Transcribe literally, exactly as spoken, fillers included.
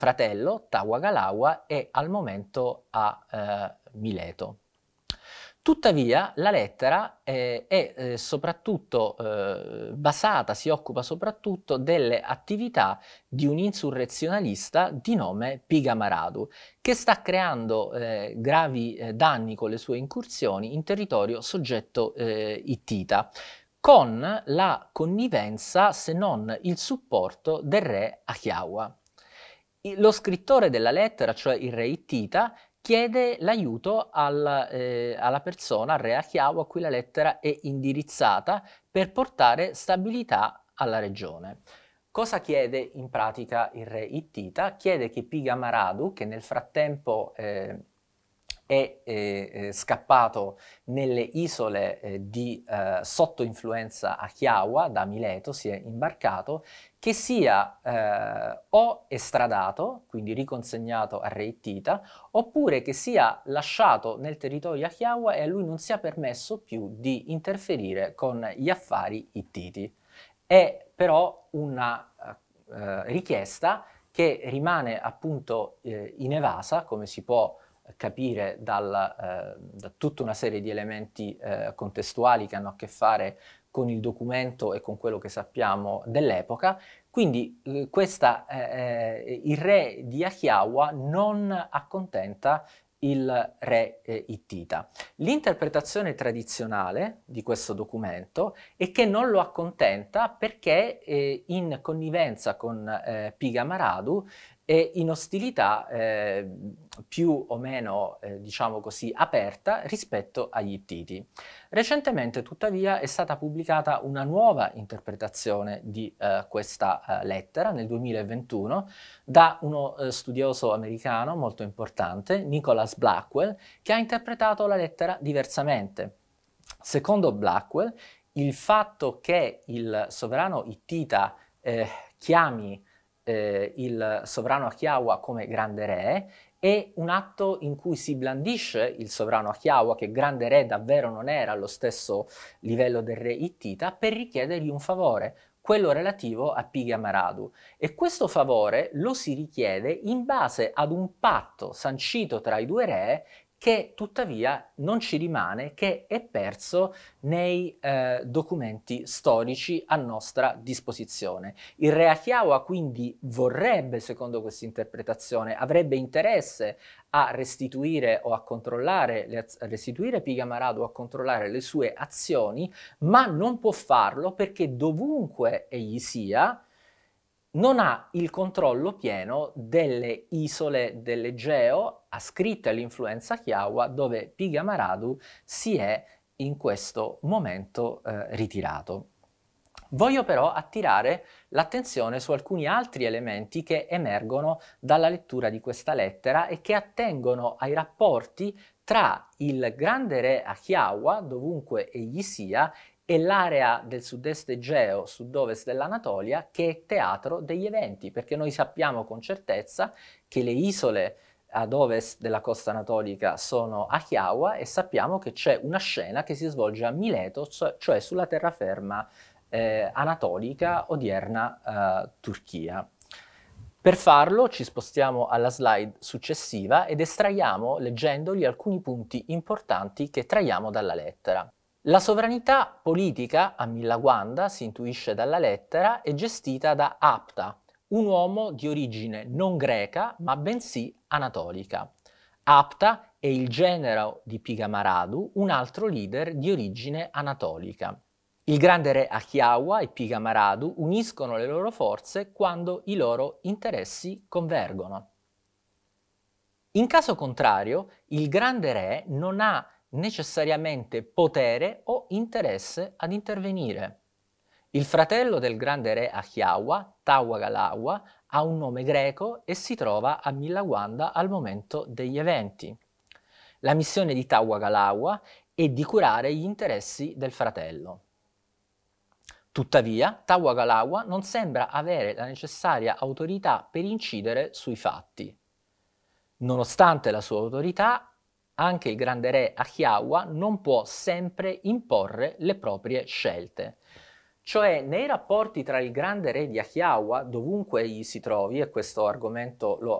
fratello, Tawa-Galawa, è al momento a eh, Mileto. Tuttavia la lettera eh, è eh, soprattutto eh, basata, si occupa soprattutto delle attività di un insurrezionalista di nome Pigamaradu, che sta creando eh, gravi eh, danni con le sue incursioni in territorio soggetto eh, ittita, con la connivenza, se non il supporto, del re Achiawa. Lo scrittore della lettera, cioè il re ittita, chiede l'aiuto al, eh, alla persona, al re Achiawa, a cui la lettera è indirizzata, per portare stabilità alla regione. Cosa chiede in pratica il re ittita? Chiede che Pigamaradu, che nel frattempo eh, è eh, scappato nelle isole eh, di, eh, sotto influenza Achiawa da Mileto, si è imbarcato, che sia eh, o estradato, quindi riconsegnato al re ittita, oppure che sia lasciato nel territorio Achiawa e a lui non sia permesso più di interferire con gli affari ittiti. È però una eh, richiesta che rimane appunto eh, inevasa, come si può capire dal, eh, da tutta una serie di elementi eh, contestuali che hanno a che fare con il documento e con quello che sappiamo dell'epoca. Quindi eh, questa, eh, il re di Achiawa non accontenta il re eh, ittita. L'interpretazione tradizionale di questo documento è che non lo accontenta perché eh, in connivenza con eh, Pigamaradu e in ostilità eh, più o meno, eh, diciamo così, aperta rispetto agli ittiti. Recentemente, tuttavia, è stata pubblicata una nuova interpretazione di eh, questa eh, lettera, nel duemilaventuno, da uno eh, studioso americano molto importante, Nicholas Blackwell, che ha interpretato la lettera diversamente. Secondo Blackwell, il fatto che il sovrano ittita eh, chiami eh, il sovrano Achiawa come grande re è un atto in cui si blandisce il sovrano Achiawa, che grande re davvero non era allo stesso livello del re ittita, per richiedergli un favore, quello relativo a Pigamaradu. E questo favore lo si richiede in base ad un patto sancito tra i due re che tuttavia non ci rimane, che è perso nei eh, documenti storici a nostra disposizione. Il re Achiawa quindi vorrebbe, secondo questa interpretazione, avrebbe interesse a restituire o a controllare, le, a restituire Pigamaradu, a controllare le sue azioni, ma non può farlo perché dovunque egli sia, non ha il controllo pieno delle isole dell'Egeo ascritte all'influenza Achiawa, dove Pigamaradu si è in questo momento eh, ritirato. Voglio però attirare l'attenzione su alcuni altri elementi che emergono dalla lettura di questa lettera e che attengono ai rapporti tra il grande re Achiawa, dovunque egli sia, e l'area del sud-est Egeo, sud-ovest dell'Anatolia, che è teatro degli eventi, perché noi sappiamo con certezza che le isole ad ovest della costa anatolica sono Achiawa e sappiamo che c'è una scena che si svolge a Mileto, cioè sulla terraferma eh, anatolica, odierna eh, Turchia. Per farlo ci spostiamo alla slide successiva ed estraiamo, leggendoli, alcuni punti importanti che traiamo dalla lettera. La sovranità politica a Millaguanda, si intuisce dalla lettera, è gestita da Apta, un uomo di origine non greca ma bensì anatolica. Apta è il genero di Pigamaradu, un altro leader di origine anatolica. Il grande re Achiawa e Pigamaradu uniscono le loro forze quando i loro interessi convergono. In caso contrario, il grande re non ha necessariamente potere o interesse ad intervenire. Il fratello del grande re Achiawa, Tawa-Galawa, ha un nome greco e si trova a Millaguanda al momento degli eventi. La missione di Tawa-Galawa è di curare gli interessi del fratello. Tuttavia, Tawa-Galawa non sembra avere la necessaria autorità per incidere sui fatti. Nonostante la sua autorità, anche il grande re Achiawa non può sempre imporre le proprie scelte. Cioè, nei rapporti tra il grande re di Achiaua, dovunque egli si trovi, e questo argomento lo